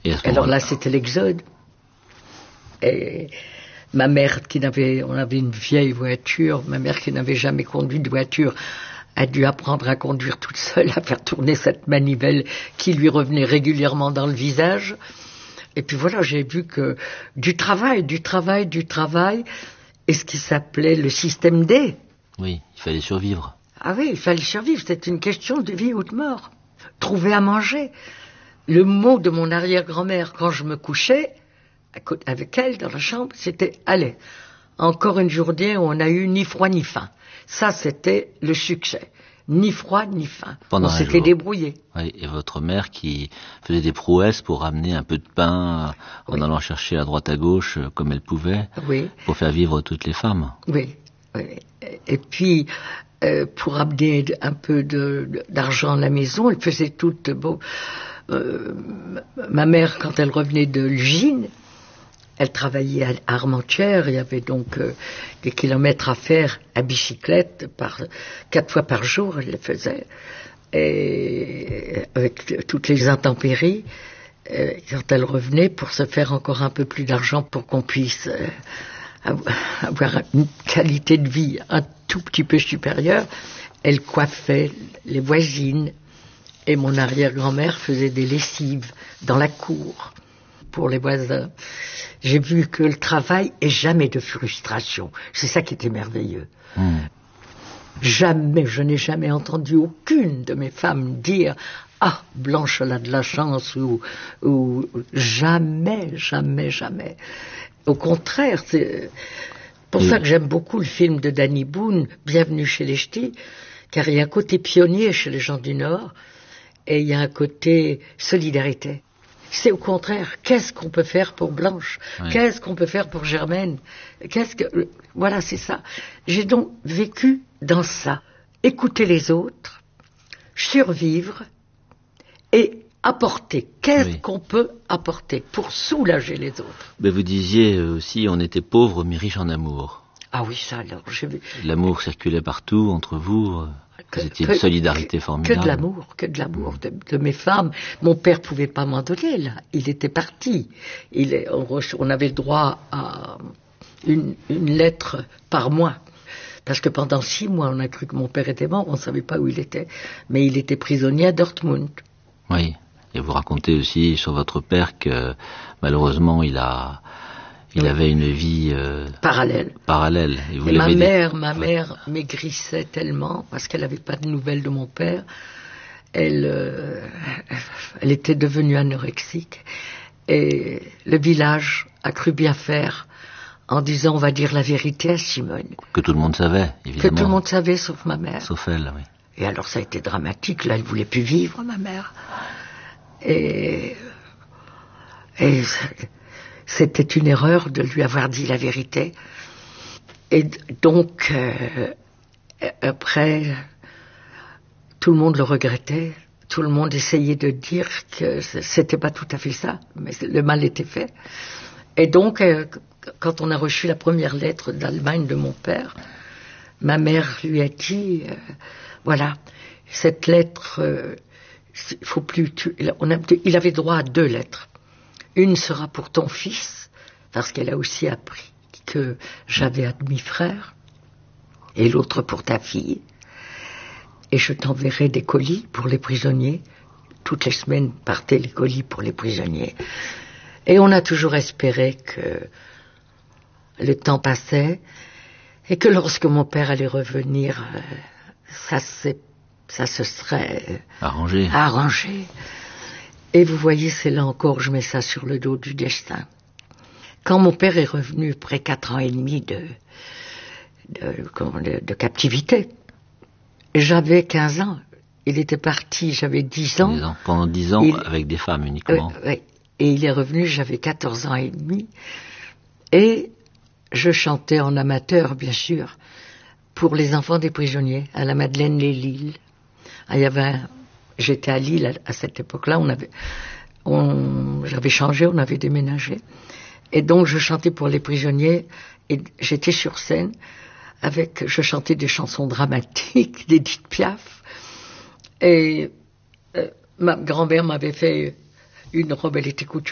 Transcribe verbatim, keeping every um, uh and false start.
Et à ce Alors moment-là, là, c'était l'exode. Et ma mère, qui n'avait, on avait une vieille voiture, ma mère qui n'avait jamais conduit de voiture, a dû apprendre à conduire toute seule, à faire tourner cette manivelle qui lui revenait régulièrement dans le visage. Et puis voilà, j'ai vu que du travail, du travail, du travail, et ce qui s'appelait le système D. oui, il fallait survivre. Ah oui, il fallait survivre, c'était une question de vie ou de mort. Trouver à manger. Le mot de mon arrière-grand-mère quand je me couchais, avec elle dans la chambre, c'était « allez, encore une journée où on n'a eu ni froid ni faim ». Ça, c'était le succès. Ni froid ni faim. Pendant on un s'était jour. débrouillé. Oui, et votre mère qui faisait des prouesses pour ramener un peu de pain en Oui. allant chercher à droite à gauche euh, comme elle pouvait, Oui, pour faire vivre toutes les femmes. oui. oui. Et puis, euh, pour amener un peu de, de- d'argent à la maison, elle faisait toute... Bon, euh, ma mère, quand elle revenait de l'usine, elle travaillait à Armentières, il y avait donc euh, des kilomètres à faire à bicyclette, par, quatre fois par jour, elle le faisait, et avec t- toutes les intempéries, euh, quand elle revenait, pour se faire encore un peu plus d'argent pour qu'on puisse euh, avo- avoir une qualité de vie un tout petit peu supérieure, elle coiffait les voisines, et mon arrière-grand-mère faisait des lessives dans la cour pour les voisins. J'ai vu que le travail est jamais de frustration. C'est ça qui était merveilleux. Hmm. Jamais, je n'ai jamais entendu aucune de mes femmes dire « Ah, Blanche, elle a de la chance » ou, ou jamais, jamais, jamais. Au contraire, c'est pour Oui. ça que j'aime beaucoup le film de Danny Boone, Bienvenue chez les Ch'tis, car il y a un côté pionnier chez les gens du Nord et il y a un côté solidarité. C'est au contraire, qu'est-ce qu'on peut faire pour Blanche? Oui. Qu'est-ce qu'on peut faire pour Germaine? Qu'est-ce que... Voilà, c'est ça. J'ai donc vécu dans ça. Écouter les autres, survivre et apporter. Qu'est-ce Oui. qu'on peut apporter pour soulager les autres? Mais vous disiez aussi, on était pauvres mais riches en amour. Ah oui, ça alors, j'ai vu. L'amour circulait partout entre vous. euh, Que- Vous étiez que- une solidarité que- formidable. Que de l'amour, que de l'amour de, de mes femmes. Mon père pouvait pas m'en donner, là. Il était parti. Il est, on, reço- on avait le droit à une, une lettre par mois. Parce que pendant six mois, on a cru que mon père était mort, on savait pas où il était. Mais il était prisonnier à Dortmund. Oui. Et vous racontez aussi sur votre père que malheureusement il a, il Oui. avait une vie euh, Parallèle. parallèle. Et vous Et ma l'avez dit- mère, ma Ouais. mère maigrissait tellement parce qu'elle n'avait pas de nouvelles de mon père. Elle, euh, elle était devenue anorexique. Et le village a cru bien faire en disant on va dire la vérité à Simone. Que tout le monde savait, Que évidemment. tout le monde savait sauf ma mère. Sauf elle, oui. Et alors ça a été dramatique. Là, elle voulait plus vivre, ma mère. Et, et c'était une erreur de lui avoir dit la vérité. Et donc, euh, après, tout le monde le regrettait. Tout le monde essayait de dire que c'était pas tout à fait ça, mais le mal était fait. Et donc, euh, quand on a reçu la première lettre d'Allemagne de mon père, ma mère lui a dit, euh, voilà, cette lettre, euh, il faut plus, tu, on a, il avait droit à deux lettres. Une sera pour ton fils, parce qu'elle a aussi appris que j'avais un demi-frère, et l'autre pour ta fille. Et je t'enverrai des colis pour les prisonniers. Toutes les semaines partaient les colis pour les prisonniers. Et on a toujours espéré que le temps passait et que lorsque mon père allait revenir, euh, ça, c'est, ça se serait Arrangé. arrangé. Et vous voyez, c'est là encore, je mets ça sur le dos du destin. Quand mon père est revenu après quatre ans et demi de, de, comment, de, de captivité, j'avais quinze ans. Il était parti, j'avais dix ans. Dix ans. Pendant dix ans, Il- avec des femmes uniquement. Euh, ouais. Et il est revenu, j'avais quatorze ans et demi. Et je chantais en amateur, bien sûr, pour les enfants des prisonniers, à la Madeleine-les-Lilles. Ah, il y avait un- J'étais à Lille à, à cette époque-là, on avait, on, j'avais changé, on avait déménagé. Et donc je chantais pour les prisonniers et j'étais sur scène avec, je chantais des chansons dramatiques d'Édith Piaf. Et euh, ma grand-mère m'avait fait une robe, elle était couture.